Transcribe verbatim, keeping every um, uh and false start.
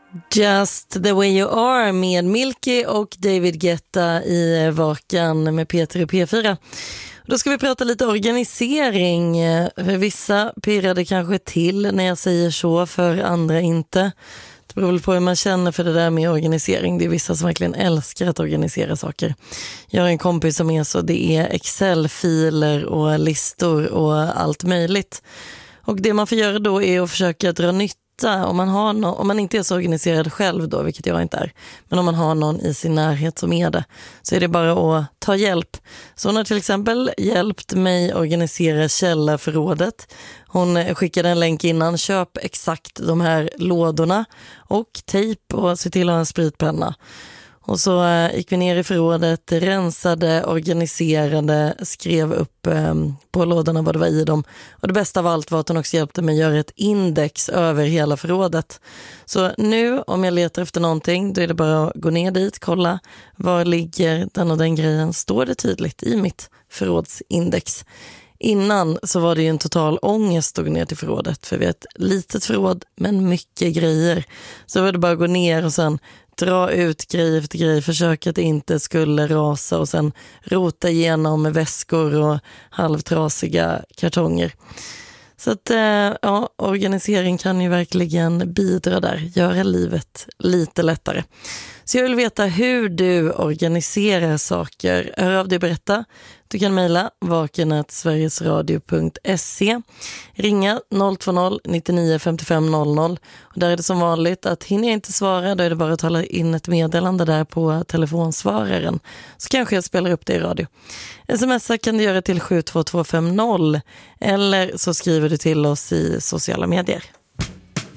Just the way you are med Milky och David Guetta i Vakan med Peter i P fyra. Då ska vi prata lite organisering. För vissa pirrade kanske till när jag säger så, för andra inte. Det beror väl på hur man känner för det där med organisering. Det är vissa som verkligen älskar att organisera saker. Jag har en kompis som är så, det är Excel-filer och listor och allt möjligt. Och det man får göra då är att försöka dra nytta. Om man, har no- om man inte är så organiserad själv då, vilket jag inte är, men om man har någon i sin närhet som är det, så är det bara att ta hjälp. Så hon har till exempel hjälpt mig organisera källarförrådet. Hon skickade en länk innan: köp exakt de här lådorna och tejp och se till att ha en spritpenna. Och så äh, gick vi ner i förrådet, rensade, organiserade, skrev upp äh, på lådorna vad det var i dem. Och det bästa av allt var att hon också hjälpte mig göra ett index över hela förrådet. Så nu om jag letar efter någonting, då är det bara att gå ner dit, kolla var ligger den och den grejen. Står det tydligt i mitt förrådsindex. Innan så var det ju en total ångest att gå ner till förrådet, för vi har ett litet förråd men mycket grejer. Så var det bara att gå ner och sen dra ut grej efter grej, försöka att det inte skulle rasa och sen rota igenom med väskor och halvtrasiga kartonger. Så att ja, organisering kan ju verkligen bidra där, göra livet lite lättare. Så jag vill veta hur du organiserar saker. Hör av dig och berätta. Du kan mejla vaken at sverigesradio punkt se, ringa noll två noll nittionio femtiofem noll noll. Och där är det som vanligt att hinner jag inte svara, då är det bara att tala in ett meddelande där på telefonsvararen. Så kanske jag spelar upp det i radio. Smsa kan du göra till sju två två fem noll eller så skriver du till oss i sociala medier.